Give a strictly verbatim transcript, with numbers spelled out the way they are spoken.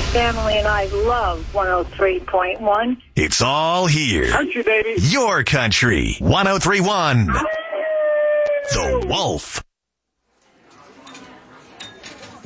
family and I love one oh three point one. It's all here. Country, baby. Your country. one oh three point one. The Wolf.